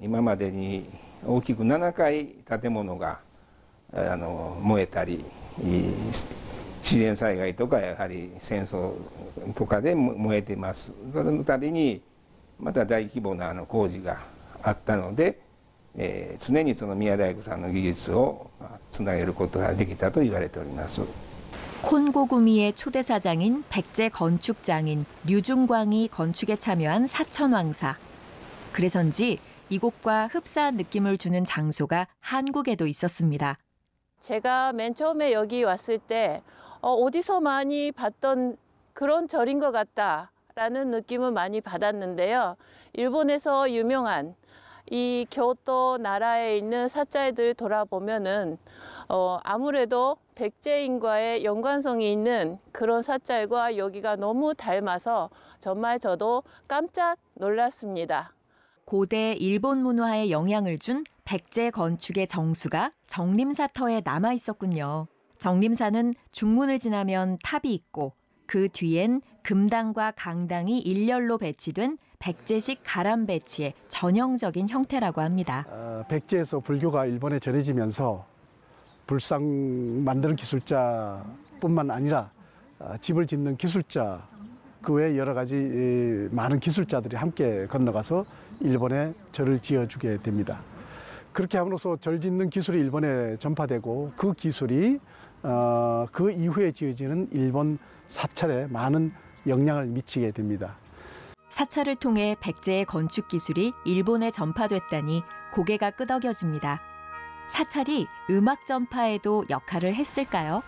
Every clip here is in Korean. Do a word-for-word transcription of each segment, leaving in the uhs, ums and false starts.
今までに大きくななかい建物があの燃えたり、自然災害とかやはり戦争とかで燃えてます。その度にまた大規模なあの工事があったので、えー、常にその宮大工さんの技術をつなげることができたと言われております。 콘고구미의 초대사장인 백제 건축장인 류중광이 건축에 참여한 사천왕사. 그래서인지 이곳과 흡사한 느낌을 주는 장소가 한국에도 있었습니다. 제가 맨 처음에 여기 왔을 때 어, 어디서 많이 봤던 그런 절인 것 같다라는 느낌을 많이 받았는데요. 일본에서 유명한 이 교토 나라에 있는 사찰들 돌아보면은 어, 아무래도 백제인과의 연관성이 있는 그런 사찰과 여기가 너무 닮아서 정말 저도 깜짝 놀랐습니다. 고대 일본 문화에 영향을 준 백제 건축의 정수가 정림사터에 남아 있었군요. 정림사는 중문을 지나면 탑이 있고 그 뒤엔 금당과 강당이 일렬로 배치된 백제식 가람 배치의 전형적인 형태라고 합니다. 어, 백제에서 불교가 일본에 전해지면서 불상 만드는 기술자뿐만 아니라 어, 집을 짓는 기술자, 그 외에 여러 가지 에, 많은 기술자들이 함께 건너가서 일본에 절을 지어주게 됩니다. 그렇게 함으로써 절 짓는 기술이 일본에 전파되고 그 기술이 어, 그 이후에 지어지는 일본 사찰에 많은 영향을 미치게 됩니다. 사찰을 통해 백제의 건축 기술이 일본에 전파됐다니 고개가 끄덕여집니다. 사찰이 음악 전파에도 역할을 했을까요?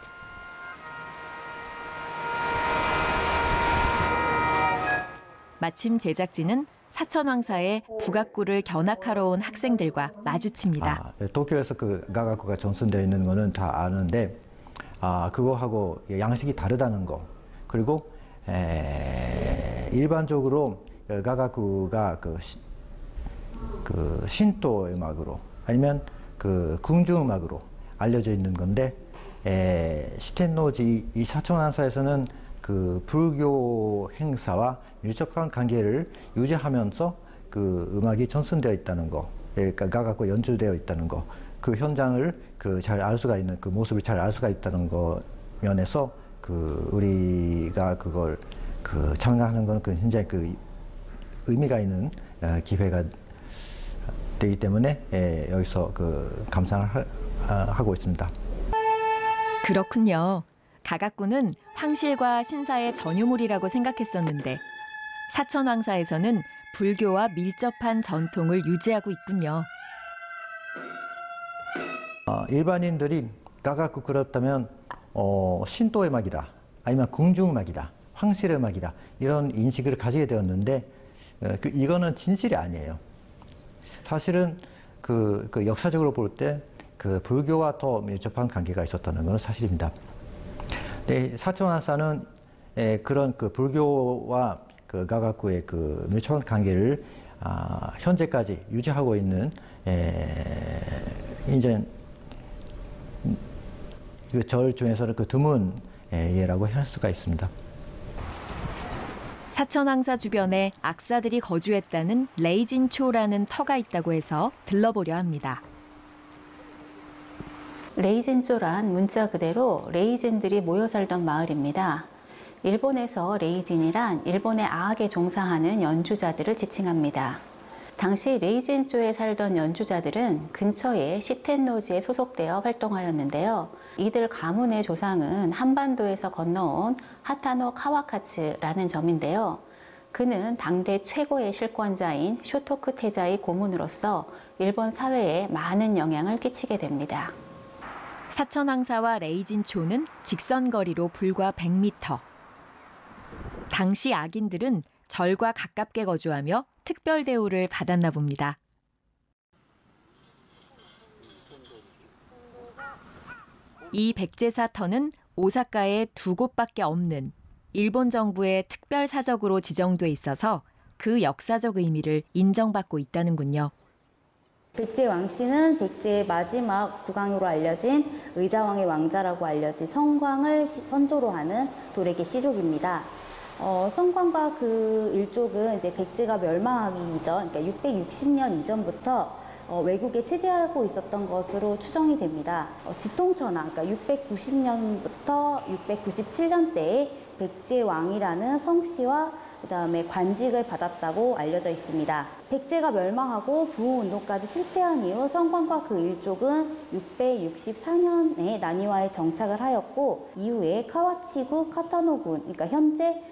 마침 제작진은 사천왕사에 국악구를 견학하러 온 학생들과 마주칩니다. 아, 도쿄에서 그 가가쿠가 전승되어 있는 거는 다 아는데 아, 그거하고 양식이 다르다는 거. 그리고 에, 일반적으로 가가쿠가 그, 시, 그 신도 음악으로 아니면 그 궁중 음악으로 알려져 있는 건데 에, 시텐노지 이 사천왕사에서는 그 불교 행사와 밀접한 관계를 유지하면서 그 음악이 전승되어 있다는 거, 그러니까 가가쿠 연주되어 있다는 거, 그 현장을 그 잘 알 수가 있는 그 모습을 잘 알 수가 있다는 거 면에서 그 우리가 그걸 그 참가하는 건 그 굉장히 그 의미가 있는 기회가 되기 때문에 예, 여기서 그 감상을 하, 하고 있습니다. 그렇군요. 가가쿠는 황실과 신사의 전유물이라고 생각했었는데 사천왕사에서는 불교와 밀접한 전통을 유지하고 있군요. 어, 일반인들이 가가쿠 그렇다면 어, 신도 음악이다, 아니면 궁중 음악이다, 황실 음악이다 이런 인식을 가지게 되었는데 어, 그, 이거는 진실이 아니에요. 사실은 그, 그 역사적으로 볼 때 그 불교와 더 밀접한 관계가 있었다는 것은 사실입니다. 네, 사천왕사는 에, 그런 그 불교와 그 가가쿠의 그 밀접한 관계를 아, 현재까지 유지하고 있는 에, 이제 그 절 중에서는 그 드문 예라고 할 수가 있습니다. 사천왕사 주변에 악사들이 거주했다는 레이진초라는 터가 있다고 해서 들러보려 합니다. 레이진초란 문자 그대로 레이진들이 모여 살던 마을입니다. 일본에서 레이진이란 일본의 아악에 종사하는 연주자들을 지칭합니다. 당시 레이진초에 살던 연주자들은 근처의 시텐노지에 소속되어 활동하였는데요. 이들 가문의 조상은 한반도에서 건너온 하타노 카와카츠라는 점인데요. 그는 당대 최고의 실권자인 쇼토쿠 태자의 고문으로서 일본 사회에 많은 영향을 끼치게 됩니다. 사천왕사와 레이진초는 직선거리로 불과 백 미터. 당시 악인들은 절과 가깝게 거주하며 특별 대우를 받았나 봅니다. 이 백제사터는 오사카에 두 곳밖에 없는 일본 정부의 특별 사적으로 지정돼 있어서 그 역사적 의미를 인정받고 있다는군요. 백제 왕씨는 백제의 마지막 국왕으로 알려진 의자왕의 왕자라고 알려진 성광을 선조로 하는 도래계 씨족입니다. 어, 성곽과 그 일족은 이제 백제가 멸망하기 이전, 그러니까 육백육십 년 이전부터 어, 외국에 체제하고 있었던 것으로 추정이 됩니다. 어, 지통천왕, 그러니까 육백구십 년부터 육백구십칠 년대에 백제왕이라는 성씨와 그 다음에 관직을 받았다고 알려져 있습니다. 백제가 멸망하고 부흥운동까지 실패한 이후 성곽과 그 일족은 육백육십사 년에 나니와에 정착을 하였고 이후에 카와치구 카타노군, 그러니까 현재